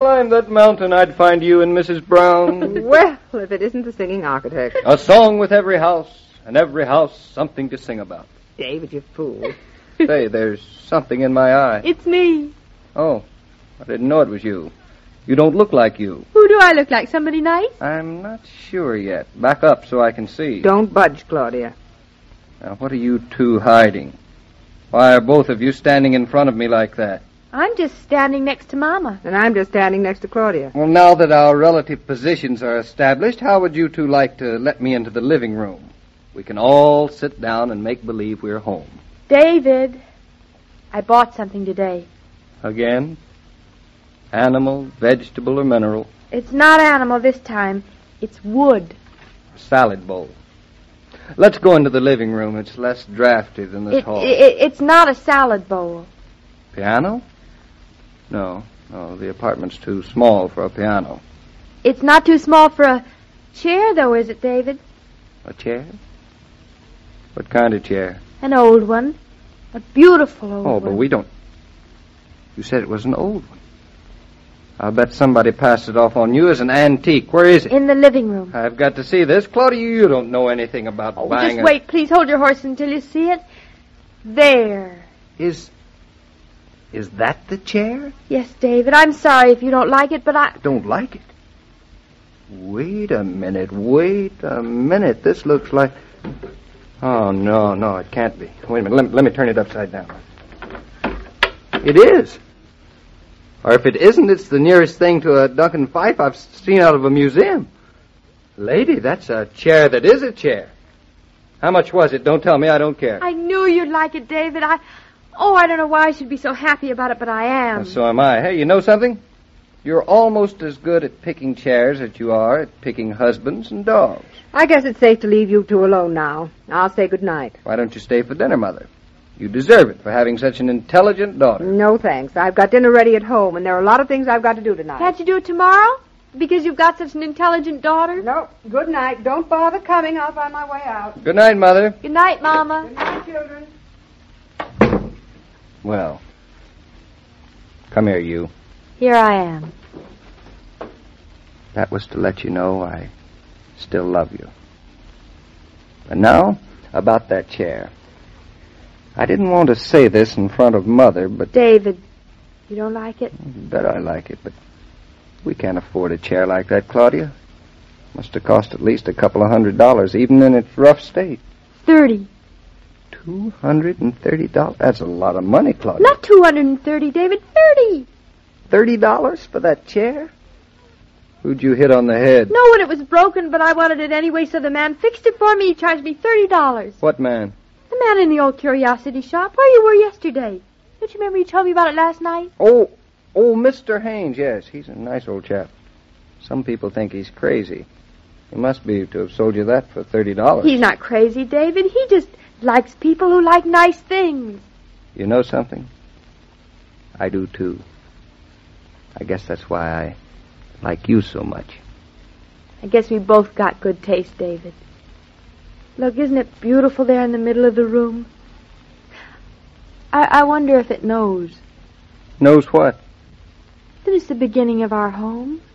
Climb that mountain, I'd find you and Mrs. Brown. Well, if it isn't the singing architect. A song with every house, and every house something to sing about. David, you fool. Say, there's something in my eye. It's me. Oh, I didn't know it was you. You don't look like you. Who do I look like? Somebody nice? I'm not sure yet. Back up so I can see. Don't budge, Claudia. Now, what are you two hiding? Why are both of you standing in front of me like that? I'm just standing next to Mama. And I'm just standing next to Claudia. Well, now that our relative positions are established, how would you two like to let me into the living room? We can all sit down and make believe we're home. David, I bought something today. Again? Animal, vegetable, or mineral? It's not animal this time. It's wood. A salad bowl. Let's go into the living room. It's less drafty than this hall. It's not a salad bowl. Piano? No, the apartment's too small for a piano. It's not too small for a chair, though, is it, David? A chair? What kind of chair? An old one. A beautiful old one. Oh, but we don't... You said it was an old one. I'll bet somebody passed it off on you as an antique. Where is it? In the living room. I've got to see this. Claudia, you don't know anything about buying just wait. Please hold your horse until you see it. There. Is that the chair? Yes, David. I'm sorry if you don't like it, but I... Don't like it? Wait a minute. This looks like... Oh, no, it can't be. Wait a minute. Let me turn it upside down. It is. Or if it isn't, it's the nearest thing to a Duncan Fife I've seen out of a museum. Lady, that's a chair that is a chair. How much was it? Don't tell me. I don't care. I knew you'd like it, David. I don't know why I should be so happy about it, but I am. Well, so am I. Hey, you know something? You're almost as good at picking chairs as you are at picking husbands and dogs. I guess it's safe to leave you two alone now. I'll say good night. Why don't you stay for dinner, Mother? You deserve it for having such an intelligent daughter. No, thanks. I've got dinner ready at home, and there are a lot of things I've got to do tonight. Can't you do it tomorrow? Because you've got such an intelligent daughter? No. Good night. Don't bother coming. I'll find my way out. Good night, Mother. Good night, Mama. Good night, children. Well, come here, you. Here I am. That was to let you know I still love you. And now, about that chair. I didn't want to say this in front of Mother, but... David, you don't like it? You bet I like it, but we can't afford a chair like that, Claudia. Must have cost at least a couple of $100, even in its rough state. 30. $230? That's a lot of money, Claudia. Not 230, David. 30. $30 for that chair? Who'd you hit on the head? No, when it was broken, but I wanted it anyway, so the man fixed it for me. He charged me $30. What man? The man in the old curiosity shop, where you were yesterday. Don't you remember you told me about it last night? Oh, Mr. Haynes, yes. He's a nice old chap. Some people think he's crazy. He must be to have sold you that for $30. He's not crazy, David. He just likes people who like nice things. You know something? I do, too. I guess that's why I like you so much. I guess we both got good taste, David. Look, isn't it beautiful there in the middle of the room? I wonder if it knows. Knows what? That it's the beginning of our home.